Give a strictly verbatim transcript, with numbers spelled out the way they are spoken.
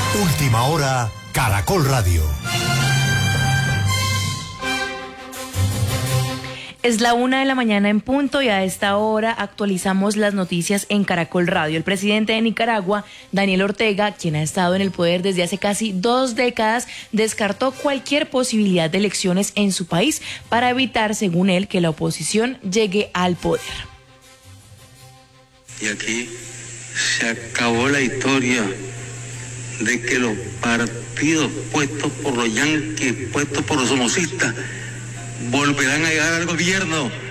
Última hora, Caracol Radio. Es la una de la mañana en punto y a esta hora actualizamos las noticias en Caracol Radio. El presidente de Nicaragua, Daniel Ortega, quien ha estado en el poder desde hace casi dos décadas, descartó cualquier posibilidad de elecciones en su país para evitar, según él, que la oposición llegue al poder. Y aquí se acabó la historia de que los partidos puestos por los yanquis, puestos por los somocistas, volverán a llegar al gobierno.